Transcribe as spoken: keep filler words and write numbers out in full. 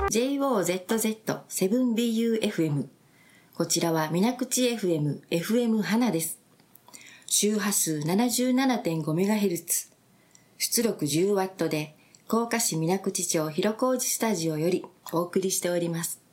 ジェイオーゼットゼットセブンビーユーエフエム。こちらは水口 エフエム、エフエム 花です。周波数 ななじゅうななてんごメガヘルツ、出力 じゅうワットで、甲賀市水口町広小路スタジオよりお送りしております。